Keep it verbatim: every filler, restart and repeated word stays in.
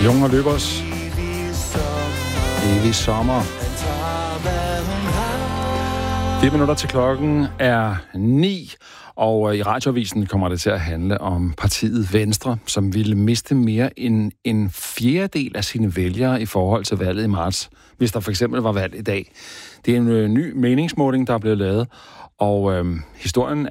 Junge Løbers. Evig sommer. Fire minutter til klokken er ni, og i radioavisen kommer det til at handle om partiet Venstre, som ville miste mere end en fjerdedel af sine vælgere i forhold til valget i marts, hvis der for eksempel var valg i dag. Det er en ø, ny meningsmåling, der er blevet lavet, og øh, historien